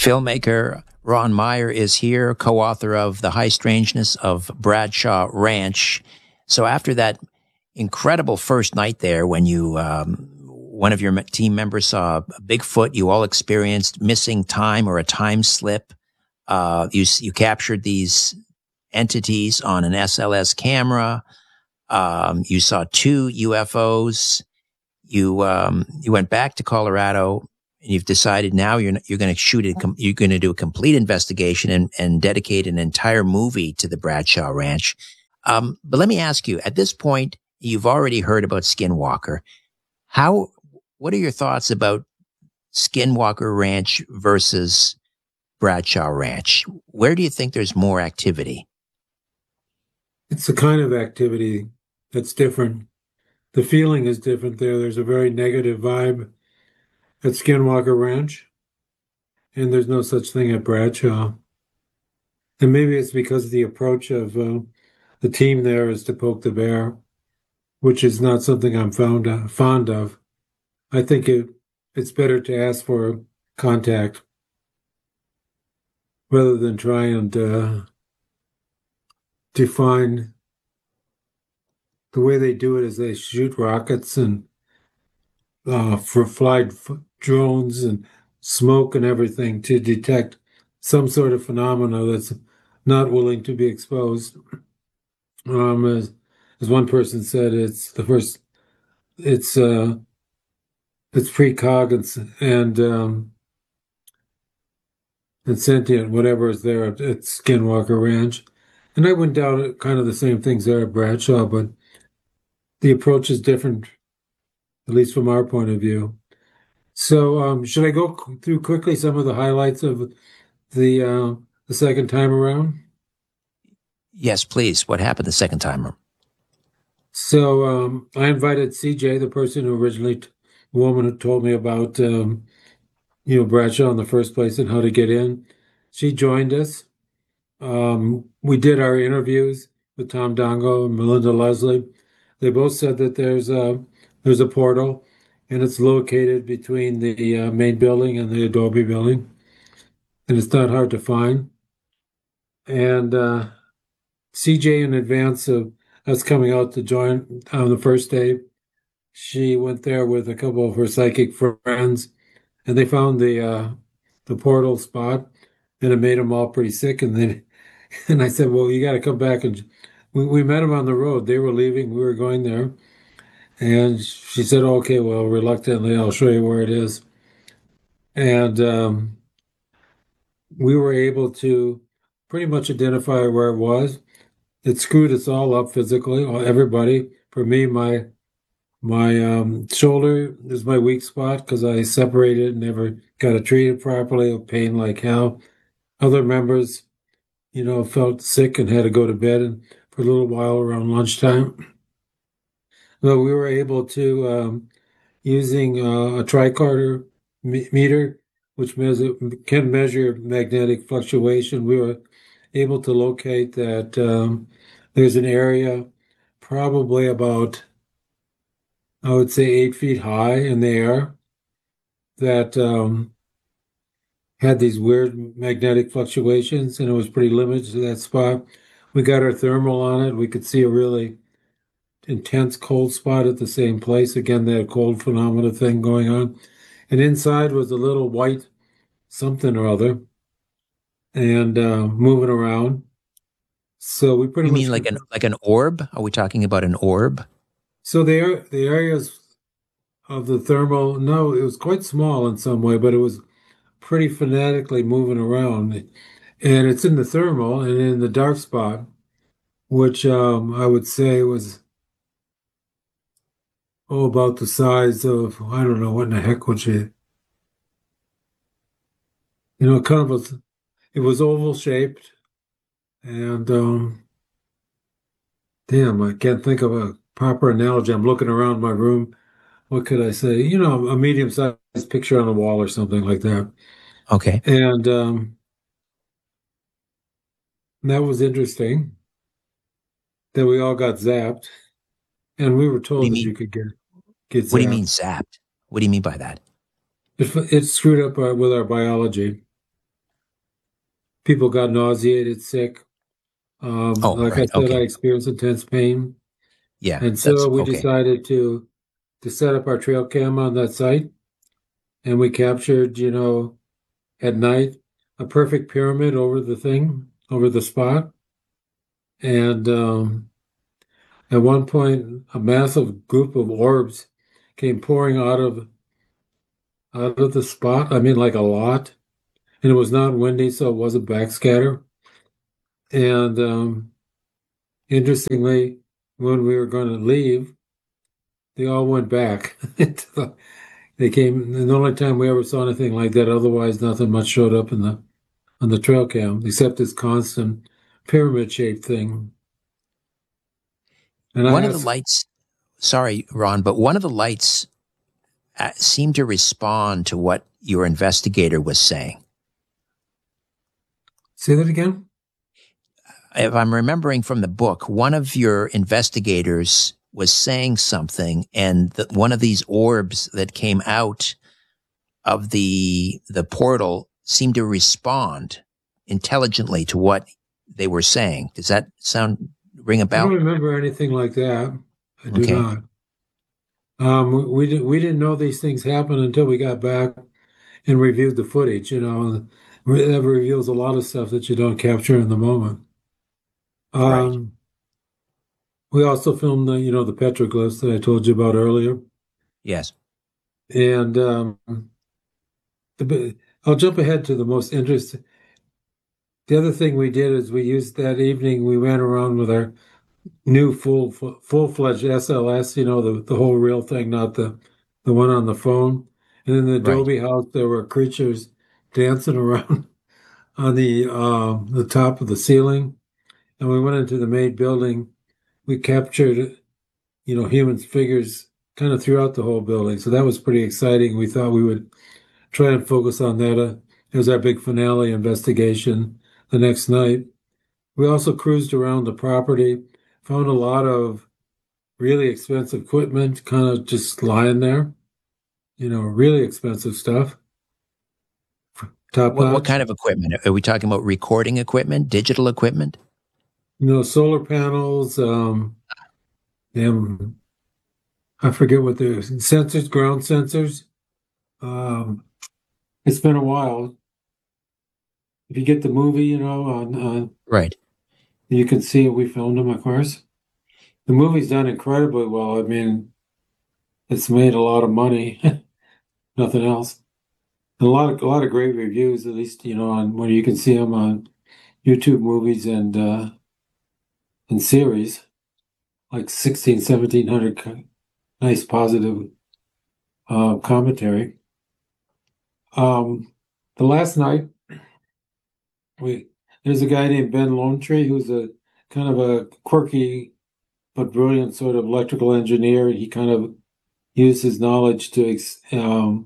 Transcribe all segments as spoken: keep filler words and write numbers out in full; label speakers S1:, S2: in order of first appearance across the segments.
S1: Filmmaker Ron Meyer is here, co-author of The High Strangeness of Bradshaw Ranch. So after that incredible first night there, when you, um, one of your team members saw a Bigfoot, you all experienced missing time or a time slip. Uh, you, you captured these entities on an S L S camera. Um, you saw two U F Os. You, um, you went back to Colorado. And you've decided now you're you're going to shoot it. You're going to do a complete investigation and, and dedicate an entire movie to the Bradshaw Ranch. Um, but let me ask you: at this point, you've already heard about Skinwalker. How? What are your thoughts about Skinwalker Ranch versus Bradshaw Ranch? Where do you think there's more activity?
S2: It's a kind of activity that's different. The feeling is different there. There's a very negative vibe at Skinwalker Ranch, and there's no such thing at Bradshaw. And maybe it's because the approach of uh, the team there is to poke the bear, which is not something I'm found, uh, fond of. I think it it's better to ask for contact rather than try and uh, define. The way they do it is they shoot rockets and uh, for flight drones and smoke and everything to detect some sort of phenomena that's not willing to be exposed. Um, as, as one person said, it's the first, it's uh, it's precognitive and um, and sentient, whatever is there at, at Skinwalker Ranch. And I went down at kind of the same things there at Bradshaw, but the approach is different, at least from our point of view. So, um, should I go through quickly some of the highlights of the uh, the second time around?
S1: Yes, please. What happened the second time around?
S2: So, um, I invited C J, the person who originally, the woman who told me about, um, you know, Bradshaw in the first place and how to get in. She joined us. Um, we did our interviews with Tom Dongo and Melinda Leslie. They both said that there's a there's a portal, and it's located between the uh, main building and the Adobe building, and it's not hard to find. And uh, C J, in advance of us coming out to join on the first day, she went there with a couple of her psychic friends, and they found the uh, the portal spot, and it made them all pretty sick. And then, and I said, "Well, you got to come back." And we, we met them on the road. They were leaving. We were going there. And she said, "Okay, well, reluctantly, I'll show you where it is." And um, we were able to pretty much identify where it was. It screwed us all up physically, everybody. For me, my my um, shoulder is my weak spot because I separated and never got it treated properly, pain like hell. Other members, you know, felt sick and had to go to bed for a little while around lunchtime. But we were able to, um, using uh, a tricorder me- meter, which measure, can measure magnetic fluctuation, we were able to locate that um, there's an area probably about, I would say, eight feet high in the air that um, had these weird magnetic fluctuations, and it was pretty limited to that spot. We got our thermal on it. We could see a really intense cold spot at the same place. Again, that cold phenomena thing going on. And inside was a little white something or other and uh, moving around. So we pretty
S1: You
S2: much
S1: mean like an like an orb? Are we talking about an orb?
S2: So the the areas of the thermal, no, it was quite small in some way, but it was pretty phonetically moving around. And it's in the thermal and in the dark spot, which um, I would say was oh about the size of, I don't know what in the heck would you, you know, kind of was it was oval shaped and um, damn, I can't think of a proper analogy. I'm looking around my room. What could I say? You know, a medium-sized picture on the wall or something like that.
S1: Okay.
S2: And um, that was interesting that we all got zapped, and we were
S1: What do you
S2: told that
S1: mean?
S2: you could get get
S1: What do you mean
S2: zapped.
S1: zapped? What do you mean by that?
S2: It, it screwed up our, with our biology. people got nauseated, sick. Um,
S1: Oh,
S2: like I
S1: right.
S2: said, I
S1: Okay.
S2: experienced intense pain.
S1: Yeah,
S2: And
S1: that's
S2: so we
S1: okay.
S2: decided to to set up our trail cam on that site. And we captured, you know, at night, a perfect pyramid over the thing, over the spot. And um, at one point, a massive group of orbs came pouring out of out of the spot. I mean, like a lot. And it was not windy, so it wasn't backscatter. And um, interestingly, when we were going to leave, they all went back. They came, and the only time we ever saw anything like that, otherwise nothing much showed up in the on the trail cam except this constant pyramid shaped thing. And I
S1: One of the
S2: asked,
S1: lights, sorry, Ron, but one of the lights uh, seemed to respond to what your investigator was saying.
S2: say that again?
S1: If I'm remembering from the book, one of your investigators was saying something, and the, one of these orbs that came out of the the portal seemed to respond intelligently to what they were saying. Does that sound ring a
S2: I don't
S1: bell?
S2: remember anything like that. I do
S1: Okay,
S2: not. Um, we didn't we didn't know these things happened until we got back and reviewed the footage. You know, that reveals a lot of stuff that you don't capture in the moment.
S1: right.
S2: Um, we also filmed the, you know, the petroglyphs that I told you about earlier,
S1: Yes.
S2: and um, the, I'll jump ahead to the most interesting. The other thing we did is we used that evening. We ran around with our new full full fledged S L S. You know, the the whole real thing, not the the one on the phone. And in the
S1: Right.
S2: Adobe house, there were creatures dancing around on the um, the top of the ceiling. And we went into the main building. We captured, you know, human figures kind of throughout the whole building. So that was pretty exciting. We thought we would try and focus on that. Uh, it was our big finale investigation the next night. We also cruised around the property, found a lot of really expensive equipment kind of just lying there, you know, really expensive stuff, top
S1: What what
S2: notch.
S1: kind of equipment? Are we talking about recording equipment, digital equipment?
S2: You know, solar panels, um, and I forget what the sensors, ground sensors. Um, it's been a while. If you get the movie, you know, on, on
S1: Right.
S2: you can see we filmed them, of course. The movie's done incredibly well. I mean, it's made a lot of money, nothing else. A lot of a lot of great reviews, at least you know, on where you can see them on YouTube movies and uh, and series, like sixteen, seventeen hundred nice positive uh, commentary. Um, the last night, we there's a guy named Ben Lone Tree who's a kind of a quirky but brilliant sort of electrical engineer. He kind of used his knowledge to ex, um,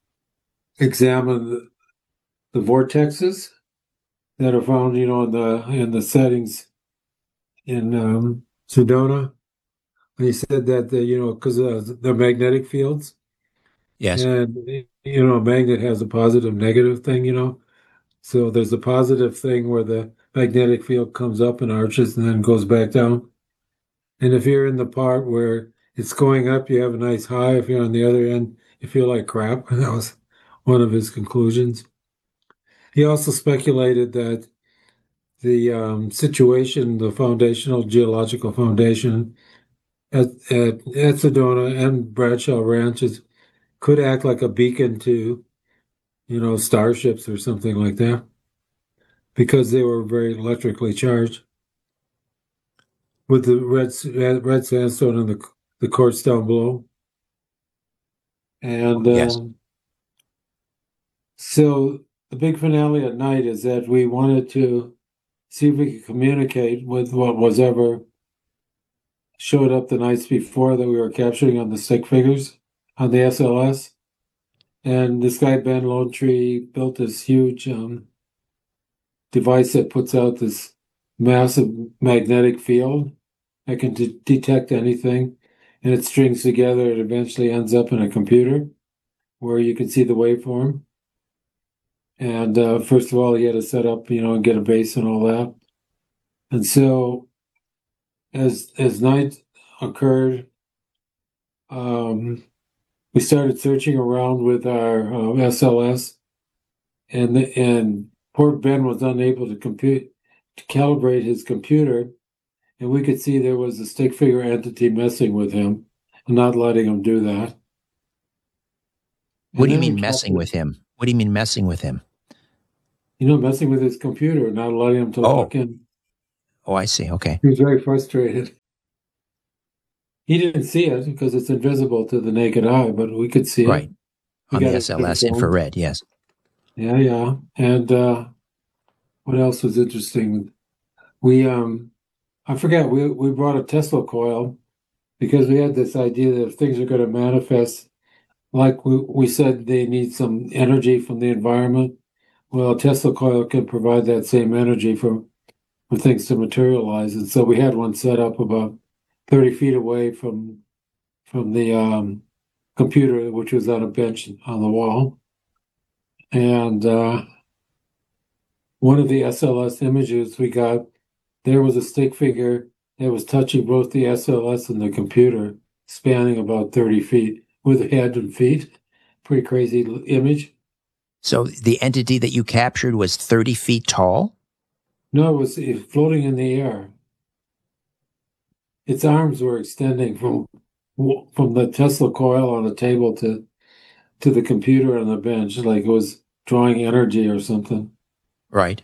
S2: examine the, the vortexes that are found, you know, in the in the settings in um, Sedona. And he said that the, you know, because uh, they're magnetic fields,
S1: Yes.
S2: and you know, a magnet has a positive, negative thing, you know. So there's a positive thing where the magnetic field comes up and arches and then goes back down. And if you're in the part where it's going up, you have a nice high. If you're on the other end, you feel like crap. That was one of his conclusions. He also speculated that the um, situation, the foundational geological foundation at, at, at Sedona and Bradshaw Ranches could act like a beacon to, you know, starships or something like that because they were very electrically charged with the red red sandstone and the the quartz down below. And
S1: Yes.
S2: um, so the big finale at night is that we wanted to see if we could communicate with what was ever showed up the nights before that we were capturing on the stick figures on the S L S. And this guy, Ben Lone Tree, built this huge um, device that puts out this massive magnetic field that can de- detect anything. And it strings together. It eventually ends up in a computer where you can see the waveform. And uh, first of all, he had to set up, you know, and get a base and all that. And so as as night occurred, um, we started searching around with our uh, S L S, and the, and poor Ben was unable to compute to calibrate his computer, and we could see there was a stick figure entity messing with him and not letting him do that.
S1: What do you mean messing with him? What do you mean messing with him?
S2: You know, messing with his computer, not allowing him to
S1: Oh.
S2: lock in.
S1: Oh, I see. Okay.
S2: He was very frustrated. He didn't see it because it's invisible to the naked eye, but we could see
S1: Right.
S2: it.
S1: On the S L S infrared, yes.
S2: Yeah, yeah. And uh, what else was interesting? We, um, I forget, we, we brought a Tesla coil because we had this idea that if things are going to manifest, like we, we said, they need some energy from the environment. Well, a Tesla coil can provide that same energy for, for things to materialize. And so we had one set up about thirty feet away from from the um, computer, which was on a bench on the wall. And uh, one of the S L S images we got, there was a stick figure that was touching both the S L S and the computer, spanning about thirty feet with head and feet. Pretty crazy image.
S1: So the entity that you captured was thirty feet tall?
S2: No, it was floating in the air. Its arms were extending from from the Tesla coil on the table to to the computer on the bench, like it was drawing energy or something.
S1: Right.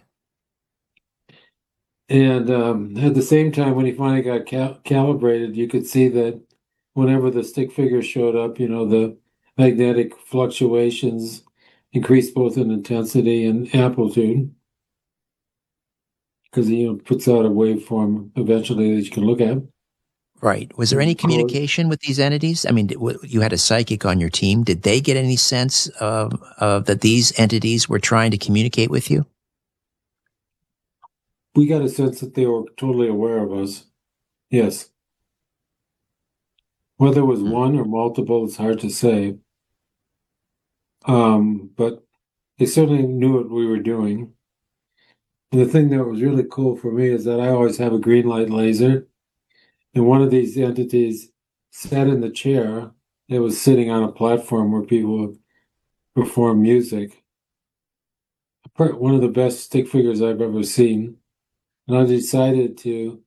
S2: And um, at the same time, when he finally got cal- calibrated, you could see that whenever the stick figure showed up, you know, the magnetic fluctuations increased both in intensity and amplitude, because he, you know, puts out a waveform eventually that you can look at.
S1: Right. Was there any communication with these entities? I mean, you had a psychic on your team. Did they get any sense of, of that these entities were trying to communicate with you?
S2: We got a sense that they were totally aware of us. Yes. Whether it was mm-hmm. one or multiple, it's hard to say. Um, but they certainly knew what we were doing. And the thing that was really cool for me is that I always have a green light laser. And one of these entities sat in the chair that was sitting on a platform where people would perform music. One of the best stick figures I've ever seen. And I decided to,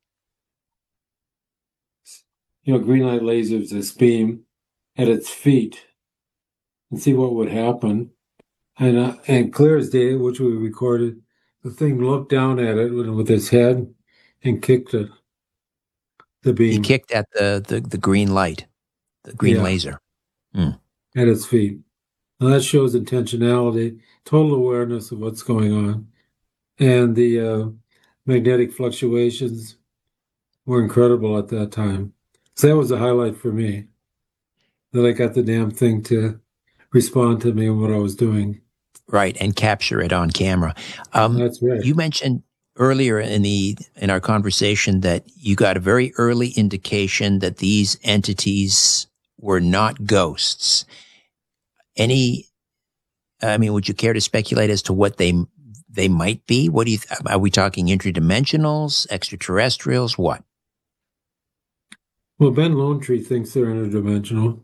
S2: you know, green light lasers this beam at its feet and see what would happen. And uh, and clear as day, which we recorded, the thing looked down at it with its head and kicked it. The beam.
S1: He kicked at the, the, the green light, the green yeah. laser. Mm.
S2: At its feet. Now that shows intentionality, total awareness of what's going on. And the uh, magnetic fluctuations were incredible at that time. So that was a highlight for me, that I got the damn thing to respond to me and what I was doing.
S1: Right, and capture it on camera. Um,
S2: That's right.
S1: You mentioned earlier in the in our conversation that you got a very early indication that these entities were not ghosts. Any, I mean, would you care to speculate as to what they they might be? What do you? Are we talking interdimensionals, extraterrestrials? What?
S2: Well, Ben Lone Tree thinks they're interdimensional.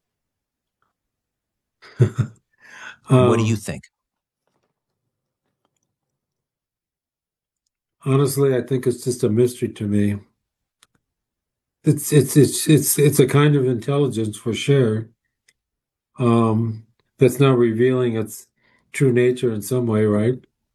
S1: um, what do you think?
S2: Honestly, I think it's just a mystery to me. It's it's it's it's it's a kind of intelligence for sure. Um, that's not revealing its true nature in some way, right?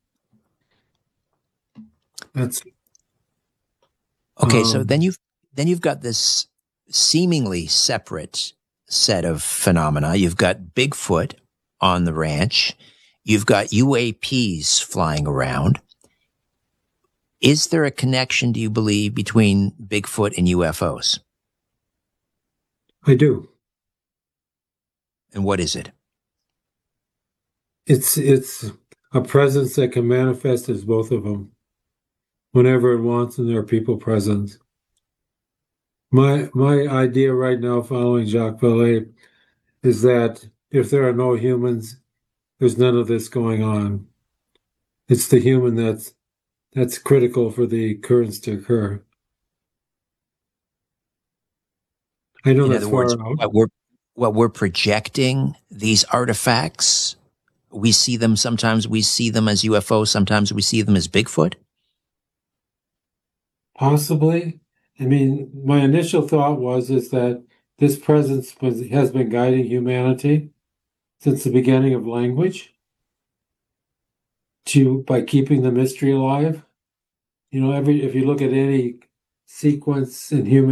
S2: That's
S1: okay.
S2: um,
S1: So then you've then you've got this seemingly separate set of phenomena. You've got Bigfoot on the ranch. You've got U A Ps flying around. Is there a connection, do you believe, between Bigfoot and U F Os?
S2: I do.
S1: And what is it?
S2: It's it's a presence that can manifest as both of them whenever it wants, and there are people present. My my idea right now, following Jacques Vallée, is that if there are no humans, there's none of this going on. It's the human that's that's critical for the occurrence to occur. I know
S1: In
S2: that's
S1: other words,
S2: far out.
S1: what we're what we're projecting these artifacts, we see them sometimes we see them as U F Os, sometimes we see them as Bigfoot.
S2: Possibly. I mean, my initial thought was is that this presence was, has been guiding humanity since the beginning of language to by keeping the mystery alive. You know, every if you look at any sequence in human